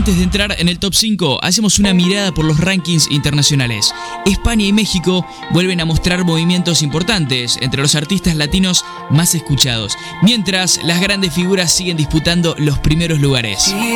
Antes de entrar en el top 5, hacemos una mirada por los rankings internacionales. España y México vuelven a mostrar movimientos importantes entre los artistas latinos más escuchados, mientras las grandes figuras siguen disputando los primeros lugares.